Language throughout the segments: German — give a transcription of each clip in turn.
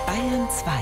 Bayern 2.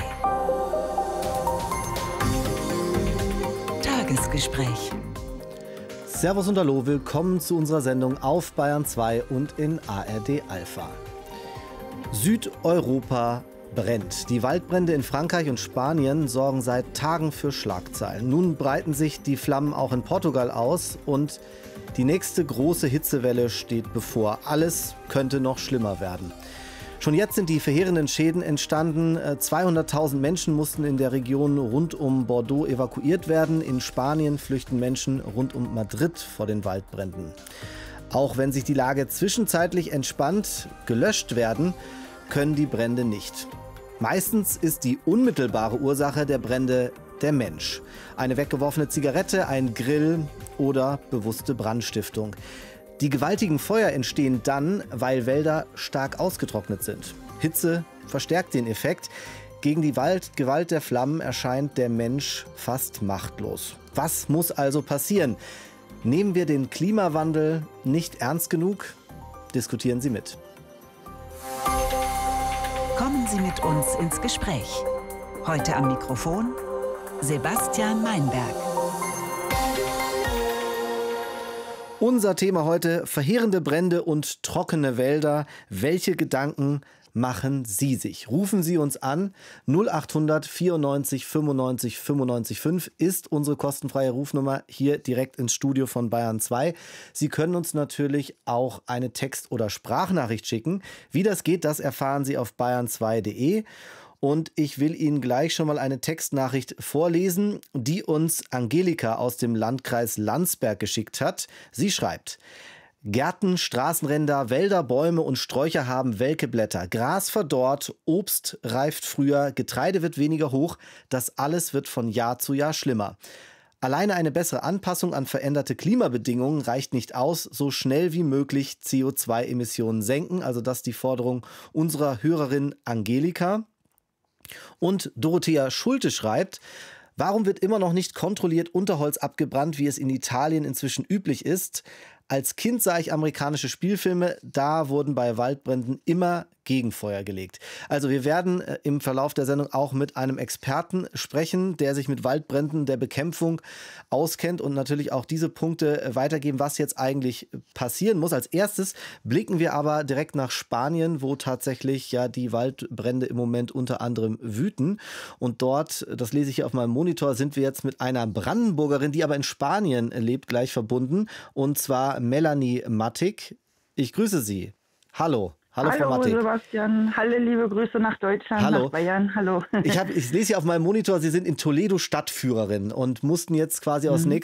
Tagesgespräch. Servus und Hallo, willkommen zu unserer Sendung auf Bayern 2 und in ARD Alpha. Südeuropa brennt. Die Waldbrände in Frankreich und Spanien sorgen seit Tagen für Schlagzeilen. Nun breiten sich die Flammen auch in Portugal aus und die nächste große Hitzewelle steht bevor. Alles könnte noch schlimmer werden. Schon jetzt sind die verheerenden Schäden entstanden. 200.000 Menschen mussten in der Region rund um Bordeaux evakuiert werden. In Spanien flüchten Menschen rund um Madrid vor den Waldbränden. Auch wenn sich die Lage zwischenzeitlich entspannt, gelöscht werden können die Brände nicht. Meistens ist die unmittelbare Ursache der Brände der Mensch. Eine weggeworfene Zigarette, ein Grill oder bewusste Brandstiftung. Die gewaltigen Feuer entstehen dann, weil Wälder stark ausgetrocknet sind. Hitze verstärkt den Effekt. Gegen die Gewalt der Flammen erscheint der Mensch fast machtlos. Was muss also passieren? Nehmen wir den Klimawandel nicht ernst genug? Diskutieren Sie mit. Kommen Sie mit uns ins Gespräch. Heute am Mikrofon Sebastian Meinberg. Unser Thema heute: verheerende Brände und trockene Wälder. Welche Gedanken machen Sie sich? Rufen Sie uns an. 0800 94 95 95 5 ist unsere kostenfreie Rufnummer hier direkt ins Studio von Bayern 2. Sie können uns natürlich auch eine Text- oder Sprachnachricht schicken. Wie das geht, das erfahren Sie auf bayern2.de. Und ich will Ihnen gleich schon mal eine Textnachricht vorlesen, die uns Angelika aus dem Landkreis Landsberg geschickt hat. Sie schreibt: Gärten, Straßenränder, Wälder, Bäume und Sträucher haben welke Blätter. Gras verdorrt, Obst reift früher, Getreide wird weniger hoch. Das alles wird von Jahr zu Jahr schlimmer. Alleine eine bessere Anpassung an veränderte Klimabedingungen reicht nicht aus. So schnell wie möglich CO2-Emissionen senken. Also das ist die Forderung unserer Hörerin Angelika. Und Dorothea Schulte schreibt: Warum wird immer noch nicht kontrolliert Unterholz abgebrannt, wie es in Italien inzwischen üblich ist? Als Kind sah ich amerikanische Spielfilme, da wurden bei Waldbränden immer Gegenfeuer gelegt. Also wir werden im Verlauf der Sendung auch mit einem Experten sprechen, der sich mit Waldbränden, der Bekämpfung auskennt und natürlich auch diese Punkte weitergeben, was jetzt eigentlich passieren muss. Als erstes blicken wir aber direkt nach Spanien, wo tatsächlich ja die Waldbrände im Moment unter anderem wüten. Und dort, das lese ich hier auf meinem Monitor, sind wir jetzt mit einer Brandenburgerin, die aber in Spanien lebt, gleich verbunden. Und zwar Melanie Mattig. Ich grüße Sie. Hallo. Hallo, Frau Mattig. Hallo Sebastian, hallo, liebe Grüße nach Deutschland, hallo. Nach Bayern, hallo. Ich lese hier auf meinem Monitor, Sie sind in Toledo Stadtführerin und mussten jetzt quasi aus